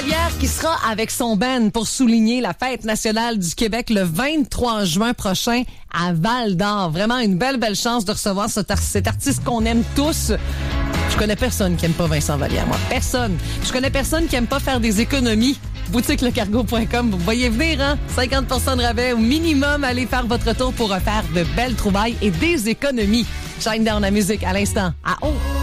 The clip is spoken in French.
Trois-Rivières qui sera avec son band pour souligner la fête nationale du Québec le 23 juin prochain à Val-d'Or. Vraiment une belle chance de recevoir cet artiste qu'on aime tous. Je connais personne qui aime pas Vincent Vallière, moi. Personne. Je connais personne qui aime pas faire des économies. BoutiqueLeCargo.com, vous voyez venir, hein? 50% de rabais au minimum. Allez faire votre tour pour refaire de belles trouvailles et des économies. Shine Down la musique à l'instant. À haut.